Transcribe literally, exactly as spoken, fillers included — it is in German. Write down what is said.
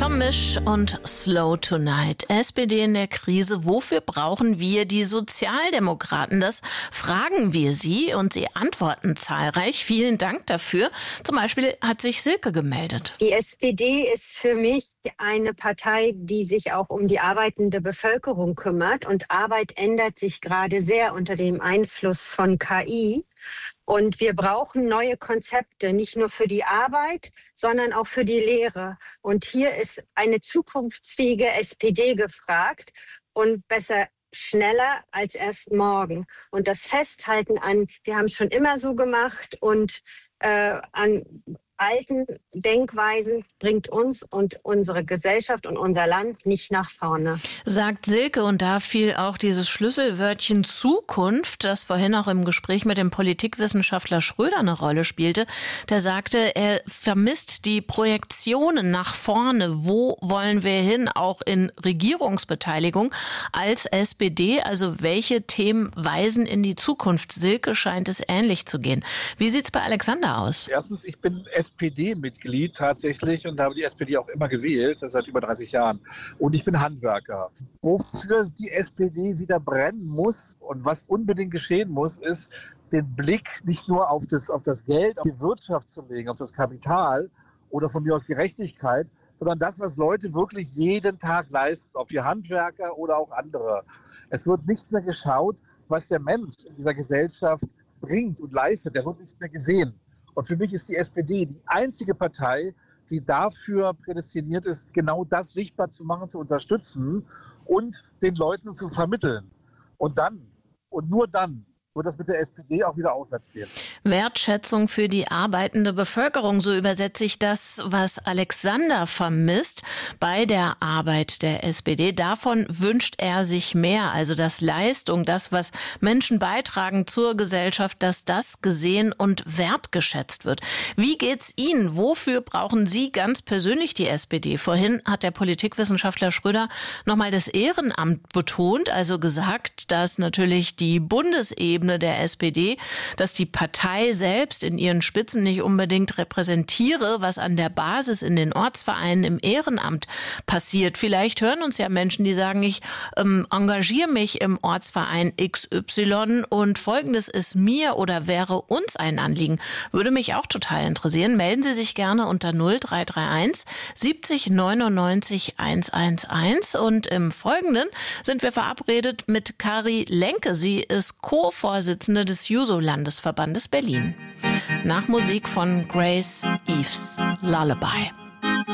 Tom Misch und Slow Tonight. S P D in der Krise. Wofür brauchen wir die Sozialdemokraten? Das fragen wir sie und sie antworten zahlreich. Vielen Dank dafür. Zum Beispiel hat sich Silke gemeldet. Die S P D ist für mich eine Partei, die sich auch um die arbeitende Bevölkerung kümmert. Und Arbeit ändert sich gerade sehr unter dem Einfluss von K I. Und wir brauchen neue Konzepte, nicht nur für die Arbeit, sondern auch für die Lehre. Und hier ist eine zukunftsfähige S P D gefragt und besser schneller als erst morgen. Und das Festhalten an, wir haben es schon immer so gemacht und äh, an alten Denkweisen bringt uns und unsere Gesellschaft und unser Land nicht nach vorne. Sagt Silke, und da fiel auch dieses Schlüsselwörtchen Zukunft, das vorhin auch im Gespräch mit dem Politikwissenschaftler Schröder eine Rolle spielte. Der sagte, er vermisst die Projektionen nach vorne. Wo wollen wir hin, auch in Regierungsbeteiligung als S P D? Also welche Themen weisen in die Zukunft? Silke scheint es ähnlich zu gehen. Wie sieht's bei Alexander aus? Erstens, ich bin S P D-Mitglied tatsächlich und habe die S P D auch immer gewählt, das seit über dreißig Jahren. Und ich bin Handwerker. Wofür die S P D wieder brennen muss und was unbedingt geschehen muss, ist, den Blick nicht nur auf das, auf das Geld, auf die Wirtschaft zu legen, auf das Kapital oder von mir aus Gerechtigkeit, sondern das, was Leute wirklich jeden Tag leisten, ob die Handwerker oder auch andere. Es wird nicht mehr geschaut, was der Mensch in dieser Gesellschaft bringt und leistet. Der wird nicht mehr gesehen. Und für mich ist die S P D die einzige Partei, die dafür prädestiniert ist, genau das sichtbar zu machen, zu unterstützen und den Leuten zu vermitteln. Und dann, und nur dann, wird das mit der S P D auch wieder aufwärts gehen. Wertschätzung für die arbeitende Bevölkerung, so übersetze ich das, was Alexander vermisst bei der Arbeit der S P D. Davon wünscht er sich mehr, also dass Leistung, das, was Menschen beitragen zur Gesellschaft, dass das gesehen und wertgeschätzt wird. Wie geht's Ihnen? Wofür brauchen Sie ganz persönlich die S P D? Vorhin hat der Politikwissenschaftler Schröder nochmal das Ehrenamt betont, also gesagt, dass natürlich die Bundesebene der S P D, dass die Partei selbst in ihren Spitzen nicht unbedingt repräsentiere, was an der Basis in den Ortsvereinen im Ehrenamt passiert. Vielleicht hören uns ja Menschen, die sagen, ich ähm, engagiere mich im Ortsverein X Y und Folgendes ist mir oder wäre uns ein Anliegen. Würde mich auch total interessieren. Melden Sie sich gerne unter null drei drei eins siebzig neunundneunzig hundertelf und im Folgenden sind wir verabredet mit Kari Lenke. Sie ist Co-Vorsitzende Vorsitzende des Juso-Landesverbandes Berlin. Nach Musik von Grace Eves Lullaby.